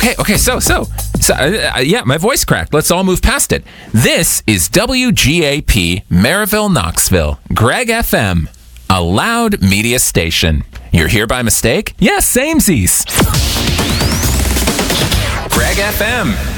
Okay, so yeah, my voice cracked. Let's all move past it. This is WGAP, Maryville, Knoxville, Greg FM, a loud media station. You're here by mistake? Yes, samesies. Greg FM.